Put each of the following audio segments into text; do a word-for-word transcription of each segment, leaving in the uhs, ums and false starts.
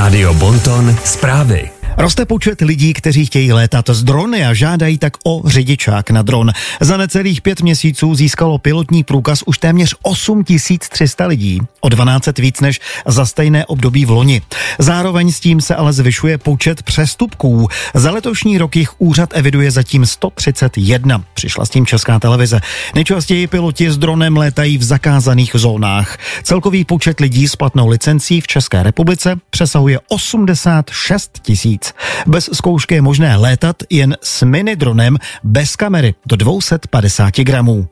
Rádio Bonton zprávy. Roste počet lidí, kteří chtějí létat z drony a žádají tak o řidičák na dron. Za necelých pět měsíců získalo pilotní průkaz už téměř osm tisíc tři sta lidí, o dvanáct víc než za stejné období v loni. Zároveň s tím se ale zvyšuje počet přestupků. Za letošní rok jich úřad eviduje zatím sto třicet jedna. Přišla s tím Česká televize. Nejčastěji piloti s dronem létají v zakázaných zónách. Celkový počet lidí s platnou licencí v České republice přesahuje osmdesát šest tisíc. Bez zkoušky je možné létat jen s mini dronem bez kamery do dvě stě padesát gramů.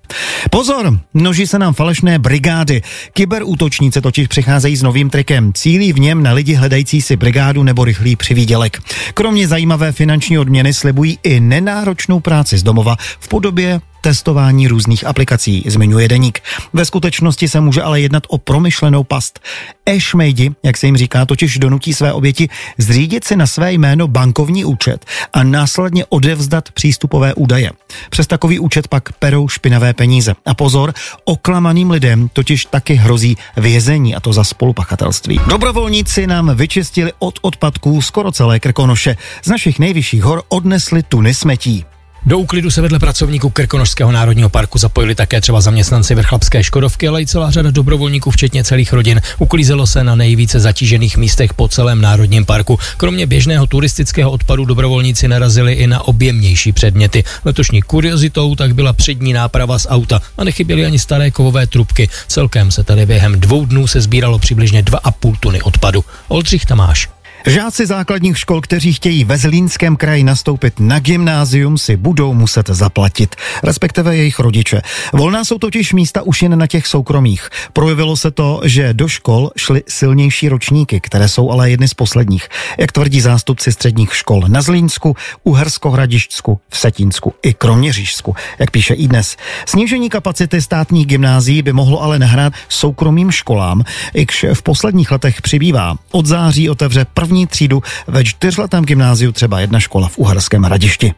Pozor, množí se nám falešné brigády. Kyberútočníci totiž přicházejí s novým trikem. Cílí v něm na lidi hledající si brigádu nebo rychlý přivýdělek. Kromě zajímavé finanční odměny slibují i nenáročnou práci z domova v podobě testování různých aplikací, zmiňuje deník. Ve skutečnosti se může ale jednat o promyšlenou past. E-šmejdi, jak se jim říká, totiž donutí své oběti zřídit si na své jméno bankovní účet a následně odevzdat přístupové údaje. Přes takový účet pak perou špinavé peníze. A pozor, oklamaným lidem totiž taky hrozí vězení, a to za spolupachatelství. Dobrovolníci nám vyčistili od odpadků skoro celé Krkonoše. Z našich nejvyšších hor odnesli tuny smetí. Do úklidu se vedle pracovníků Krkonošského národního parku zapojili také třeba zaměstnanci Vrchlabské Škodovky, ale i celá řada dobrovolníků, včetně celých rodin. Uklízelo se na nejvíce zatížených místech po celém národním parku. Kromě běžného turistického odpadu dobrovolníci narazili i na objemnější předměty. Letošní kuriozitou tak byla přední náprava z auta a nechyběly ani staré kovové trubky. Celkem se tady během dvou dnů se sbíralo přibližně dva a půl tuny odpadu. Oldřich Tamáš. Žáci základních škol, kteří chtějí ve Zlínském kraji nastoupit na gymnázium, si budou muset zaplatit, respektive jejich rodiče. Volná jsou totiž místa už jen na těch soukromých. Projevilo se to, že do škol šly silnější ročníky, které jsou ale jedny z posledních. Jak tvrdí zástupci středních škol na Zlínsku, Uherskohradišťsku, Vsetínsku i Kroměřížsku, jak píše iDnes. Snížení kapacity státních gymnázií by mohlo ale nahrát soukromým školám, iž v posledních letech přibývá. Od září otevře první třídu ve čtyřletém gymnáziu třeba jedna škola v Uherském Hradišti.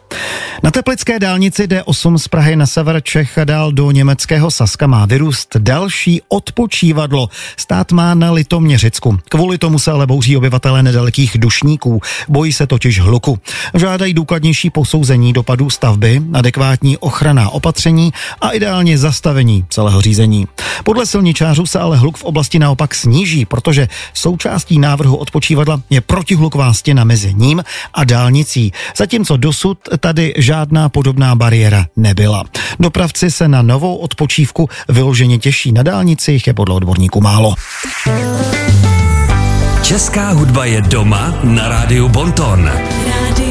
Na teplické dálnici D osm z Prahy na sever Čech a dál do německého Saska má vyrůst další odpočívadlo. Stát má na Litoměřicku. Kvůli tomu se ale bouří obyvatelé nedalekých Dušníků. Bojí se totiž hluku. Žádají důkladnější posouzení dopadů stavby, adekvátní ochranná opatření a ideálně zastavení celého řízení. Podle silničářů se ale hluk v oblasti naopak sníží, protože součástí návrhu odpočívadla je protihluková stěna mezi ním a dálnicí. Zatímco dosud tady žádná podobná bariéra nebyla. Dopravci se na novou odpočívku vyloženě těší. Na dálnici jich je podle odborníků málo. Česká hudba je doma na Rádiu Bonton. Rádio